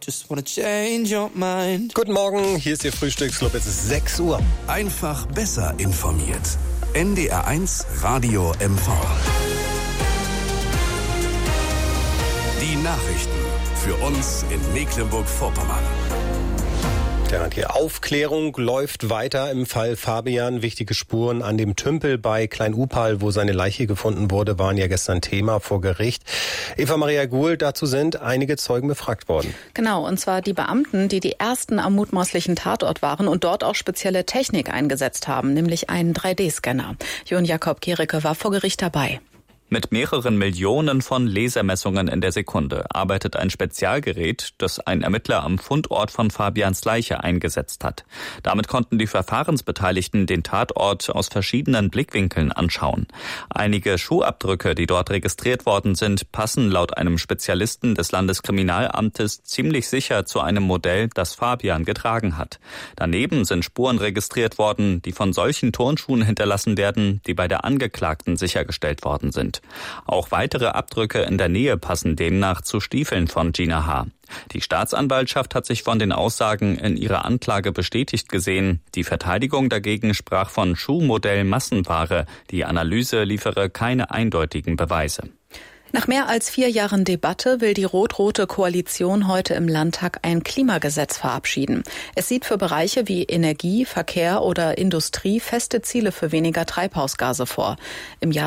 Just wanna change your mind. Guten Morgen, hier ist Ihr Frühstücksclub. Es ist 6 Uhr. Einfach besser informiert. NDR1 Radio MV. Die Nachrichten für uns in Mecklenburg-Vorpommern. Ja, die Aufklärung läuft weiter im Fall Fabian. Wichtige Spuren an dem Tümpel bei Klein-Upal, wo seine Leiche gefunden wurde, waren ja gestern Thema vor Gericht. Eva-Maria Guhl, dazu sind einige Zeugen befragt worden. Genau, und zwar die Beamten, die ersten am mutmaßlichen Tatort waren und dort auch spezielle Technik eingesetzt haben, nämlich einen 3D-Scanner. Jon Jakob Gericke war vor Gericht dabei. Mit mehreren Millionen von Lasermessungen in der Sekunde arbeitet ein Spezialgerät, das ein Ermittler am Fundort von Fabians Leiche eingesetzt hat. Damit konnten die Verfahrensbeteiligten den Tatort aus verschiedenen Blickwinkeln anschauen. Einige Schuhabdrücke, die dort registriert worden sind, passen laut einem Spezialisten des Landeskriminalamtes ziemlich sicher zu einem Modell, das Fabian getragen hat. Daneben sind Spuren registriert worden, die von solchen Turnschuhen hinterlassen werden, die bei der Angeklagten sichergestellt worden sind. Auch weitere Abdrücke in der Nähe passen demnach zu Stiefeln von Gina H. Die Staatsanwaltschaft hat sich von den Aussagen in ihrer Anklage bestätigt gesehen. Die Verteidigung dagegen sprach von Schuhmodell Massenware. Die Analyse liefere keine eindeutigen Beweise. Nach mehr als 4 Jahren Debatte will die rot-rote Koalition heute im Landtag ein Klimagesetz verabschieden. Es sieht für Bereiche wie Energie, Verkehr oder Industrie feste Ziele für weniger Treibhausgase vor. Im Jahr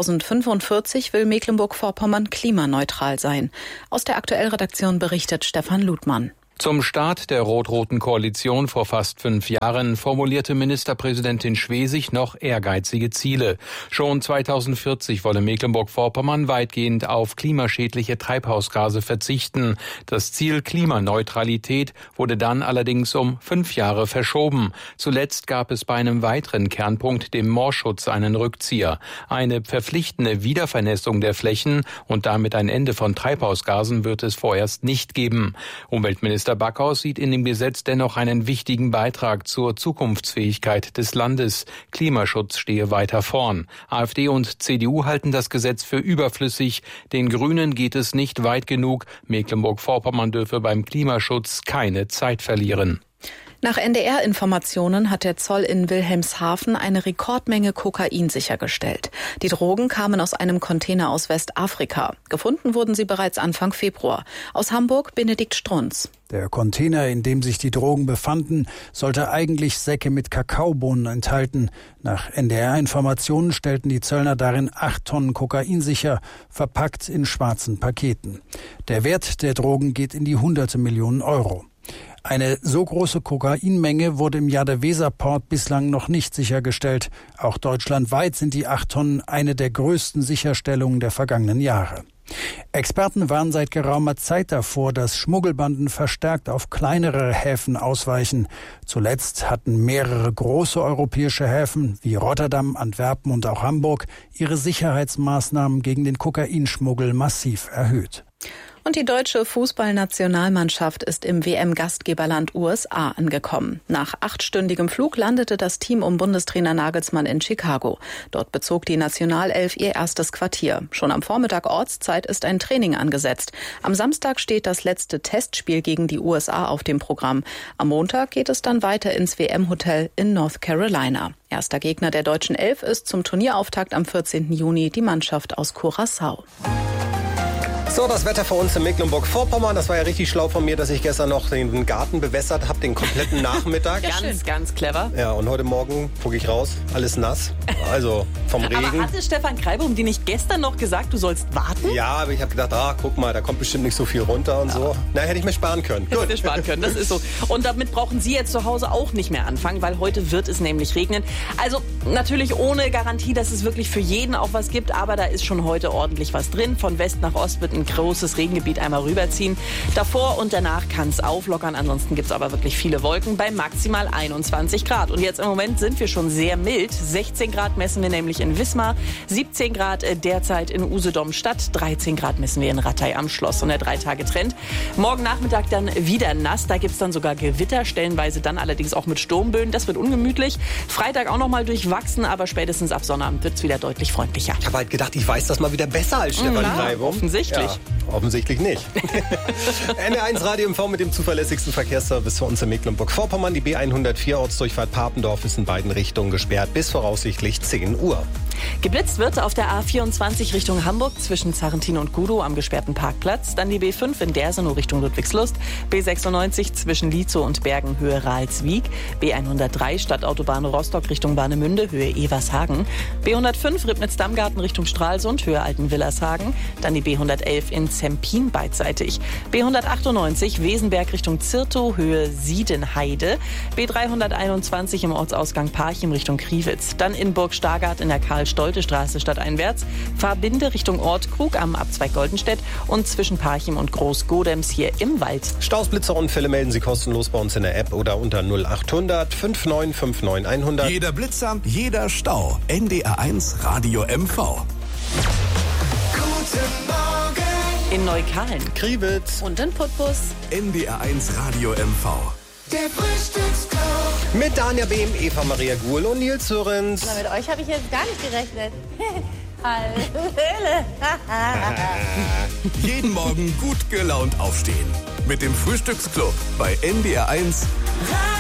2045 will Mecklenburg-Vorpommern klimaneutral sein. Aus der Aktuellredaktion berichtet Stefan Ludmann. Zum Start der rot-roten Koalition vor fast 5 Jahren formulierte Ministerpräsidentin Schwesig noch ehrgeizige Ziele. Schon 2040 wolle Mecklenburg-Vorpommern weitgehend auf klimaschädliche Treibhausgase verzichten. Das Ziel Klimaneutralität wurde dann allerdings um 5 Jahre verschoben. Zuletzt gab es bei einem weiteren Kernpunkt, dem Moorschutz, einen Rückzieher. Eine verpflichtende Wiedervernässung der Flächen und damit ein Ende von Treibhausgasen wird es vorerst nicht geben. Umweltminister Backhaus sieht in dem Gesetz dennoch einen wichtigen Beitrag zur Zukunftsfähigkeit des Landes. Klimaschutz stehe weiter vorn. AfD und CDU halten das Gesetz für überflüssig. Den Grünen geht es nicht weit genug. Mecklenburg-Vorpommern dürfe beim Klimaschutz keine Zeit verlieren. Nach NDR-Informationen hat der Zoll in Wilhelmshaven eine Rekordmenge Kokain sichergestellt. Die Drogen kamen aus einem Container aus Westafrika. Gefunden wurden sie bereits Anfang Februar. Aus Hamburg Benedikt Strunz. Der Container, in dem sich die Drogen befanden, sollte eigentlich Säcke mit Kakaobohnen enthalten. Nach NDR-Informationen stellten die Zöllner darin 8 Tonnen Kokain sicher, verpackt in schwarzen Paketen. Der Wert der Drogen geht in die hunderte Millionen Euro. Eine so große Kokainmenge wurde im Jahr der Weserport bislang noch nicht sichergestellt. Auch deutschlandweit sind die 8 Tonnen eine der größten Sicherstellungen der vergangenen Jahre. Experten warnen seit geraumer Zeit davor, dass Schmuggelbanden verstärkt auf kleinere Häfen ausweichen. Zuletzt hatten mehrere große europäische Häfen wie Rotterdam, Antwerpen und auch Hamburg ihre Sicherheitsmaßnahmen gegen den Kokainschmuggel massiv erhöht. Und die deutsche Fußballnationalmannschaft ist im WM-Gastgeberland USA angekommen. Nach 8-stündigem Flug landete das Team um Bundestrainer Nagelsmann in Chicago. Dort bezog die Nationalelf ihr erstes Quartier. Schon am Vormittag Ortszeit ist ein Training angesetzt. Am Samstag steht das letzte Testspiel gegen die USA auf dem Programm. Am Montag geht es dann weiter ins WM-Hotel in North Carolina. Erster Gegner der deutschen Elf ist zum Turnierauftakt am 14. Juni die Mannschaft aus Curaçao. So, das Wetter für uns in Mecklenburg-Vorpommern. Das war ja richtig schlau von mir, dass ich gestern noch den Garten bewässert habe, den kompletten Nachmittag. Ganz clever. Ja, und heute Morgen gucke ich raus, alles nass. Also vom Regen. Aber hatte Stefan Kreibaum dir nicht gestern noch gesagt, du sollst warten? Ja, aber ich habe gedacht, guck mal, da kommt bestimmt nicht so viel runter und so. Na, hätte ich mir sparen können. Hätte mir sparen können, das ist so. Und damit brauchen Sie jetzt zu Hause auch nicht mehr anfangen, weil heute wird es nämlich regnen. Also natürlich ohne Garantie, dass es wirklich für jeden auch was gibt, aber da ist schon heute ordentlich was drin. Von West nach Ost wird ein großes Regengebiet einmal rüberziehen. Davor und danach kann es auflockern. Ansonsten gibt es aber wirklich viele Wolken bei maximal 21 Grad. Und jetzt im Moment sind wir schon sehr mild. 16 Grad messen wir nämlich in Wismar, 17 Grad derzeit in Usedom-Stadt, 13 Grad messen wir in Rattay am Schloss. Und der 3-Tage-Trend. Morgen Nachmittag dann wieder nass. Da gibt es dann sogar Gewitter, stellenweise dann allerdings auch mit Sturmböen. Das wird ungemütlich. Freitag auch nochmal durchwachsen. durchwachsen, aber spätestens ab Sonnabend wird es wieder deutlich freundlicher. Ich habe halt gedacht, ich weiß das mal wieder besser als Stefan Treibum. Offensichtlich. Ja, offensichtlich nicht. NDR1 Radio MV mit dem zuverlässigsten Verkehrsservice für uns in Mecklenburg-Vorpommern. Die B104 Ortsdurchfahrt Papendorf ist in beiden Richtungen gesperrt bis voraussichtlich 10 Uhr. Geblitzt wird auf der A24 Richtung Hamburg zwischen Zarrentin und Gudow am gesperrten Parkplatz. Dann die B5 in Dersenow Richtung Ludwigslust. B96 zwischen Lietzow und Bergen Höhe Ralswiek. B103 Stadtautobahn Rostock Richtung Warnemünde Höhe Evershagen. B105 Ribnitz-Dammgarten Richtung Stralsund Höhe Altenwillershagen. Dann die B111 in Zempin beidseitig. B198 Wesenberg Richtung Zirtow Höhe Siedenheide. B321 im Ortsausgang Parchim Richtung Kriwitz. Dann in Burg Stargard in der Karl-Stolte-Straße stadteinwärts. Fahrbinde Richtung Ortkrug am Abzweig Goldenstedt und zwischen Parchim und Groß-Godems hier im Wald. Staus, Blitzerunfälle melden Sie kostenlos bei uns in der App oder unter 0800 5959 100. Jeder Blitzer, jeder Stau. NDR1 Radio MV. Guten Morgen. In Neukalen. Kriwitz. Und in Putbus. NDR1 Radio MV. Der Frühstücksclub. Mit Danja Behm, Eva Maria Guhl und Nils Sörenz. Na, mit euch habe ich jetzt gar nicht gerechnet. Jeden Morgen gut gelaunt aufstehen. Mit dem Frühstücksclub bei NDR1